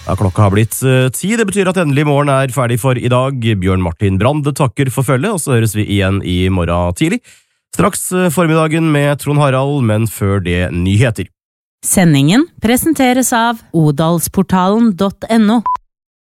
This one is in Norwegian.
Ja, klokka har blitt 10, det betyr at endelig morgen er ferdig for i dag. Bjørn Martin Brande takker for følge, og så høres vi igjen i morgen tidlig. Straks formiddagen med Trond Harald, men før det nyheter. Sendingen presenteres av odalsportalen.no.